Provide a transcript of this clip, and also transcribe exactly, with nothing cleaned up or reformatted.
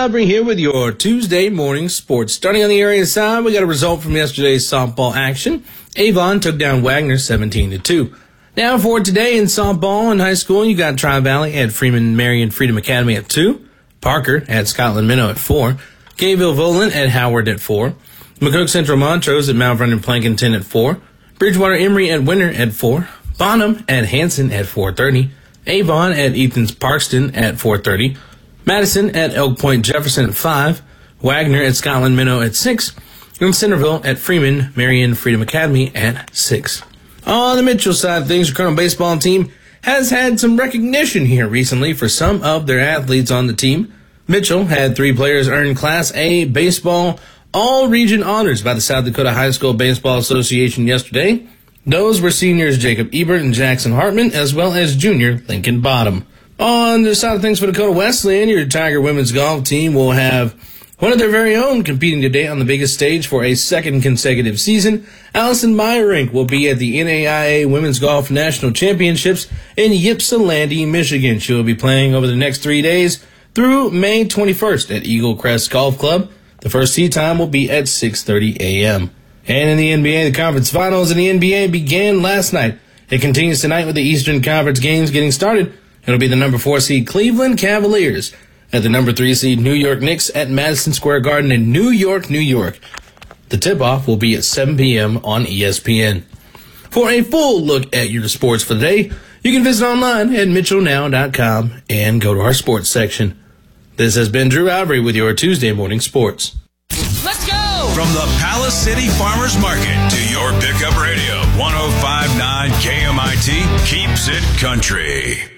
Avery here with your Tuesday morning sports. Starting on the area side, we got a result from yesterday's softball action. Avon took down Wagner seventeen to two. Now for today in softball in high school, you got Tri-Valley at Freeman Marion Freedom Academy at two. Parker at Scotland Minnow at four. Gayville Volant at Howard at four. McCook Central Montrose at Mount Vernon Plankinton at four. Bridgewater Emory at Winter at four. Bonham at Hanson at four thirty. Avon at Ethan's Parkston at four thirty. Madison at Elk Point Jefferson at five. Wagner at Scotland Minnow at six. And Centerville at Freeman Marion Freedom Academy at six. On the Mitchell side of things, the Colonel baseball team has had some recognition here recently for some of their athletes on the team. Mitchell had three players earn Class A baseball all-region honors by the South Dakota High School Baseball Association yesterday. Those were seniors Jacob Ebert and Jackson Hartman, as well as junior Lincoln Bottom. On the side of things for Dakota Wesleyan, your Tiger women's golf team will have one of their very own competing today on the biggest stage for a second consecutive season. Allison Meyerink will be at the N A I A Women's Golf National Championships in Ypsilanti, Michigan. She will be playing over the next three days through May twenty-first at Eagle Crest Golf Club. The first tee time will be at six thirty a.m. And in the N B A, the conference finals in the N B A began last night. It continues tonight with the Eastern Conference games getting started. It'll be the number four seed Cleveland Cavaliers at the number three seed New York Knicks at Madison Square Garden in New York, New York. The tip-off will be at seven p.m. on E S P N. For a full look at your sports for the day, you can visit online at mitchell now dot com and go to our sports section. This has been Drew Avery with your Tuesday morning sports. Let's go! From the Palace City Farmers Market to your pickup radio, one oh five point nine K M I T keeps it country.